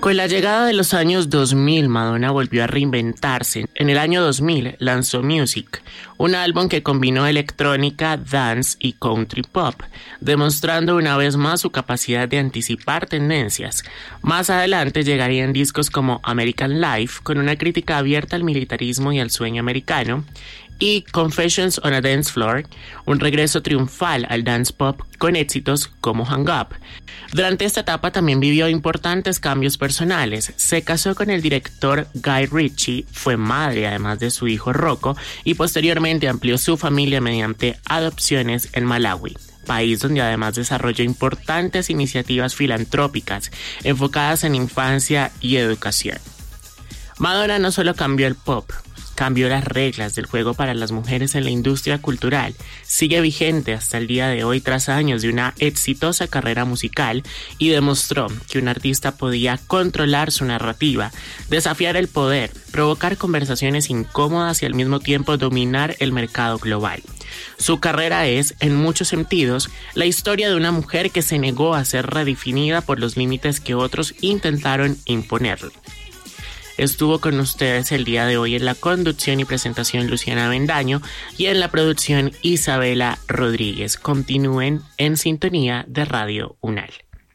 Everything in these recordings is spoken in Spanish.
Con la llegada de los años 2000, Madonna volvió a reinventarse. En el año 2000 lanzó Music, un álbum que combinó electrónica, dance y country pop, demostrando una vez más su capacidad de anticipar tendencias. Más adelante llegarían discos como American Life, con una crítica abierta al militarismo y al sueño americano, y Confessions on a Dance Floor, un regreso triunfal al dance pop con éxitos como Hang Up. Durante esta etapa también vivió importantes cambios personales. Se casó con el director Guy Ritchie, fue madre además de su hijo Rocco y posteriormente amplió su familia mediante adopciones en Malawi, país donde además desarrolló importantes iniciativas filantrópicas enfocadas en infancia y educación. Madonna no solo cambió el pop, cambió las reglas del juego para las mujeres en la industria cultural. Sigue vigente hasta el día de hoy tras años de una exitosa carrera musical y demostró que un artista podía controlar su narrativa, desafiar el poder, provocar conversaciones incómodas y al mismo tiempo dominar el mercado global. Su carrera es, en muchos sentidos, la historia de una mujer que se negó a ser redefinida por los límites que otros intentaron imponerle. Estuvo con ustedes el día de hoy en la conducción y presentación Luciana Avendaño y en la producción Isabela Rodríguez. Continúen en sintonía de Radio UNAL.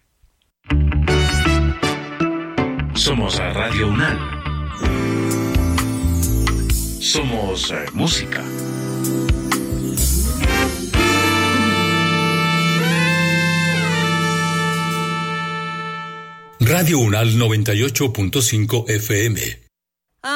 Somos Radio UNAL. Somos música. Radio UNAL 98.5 FM.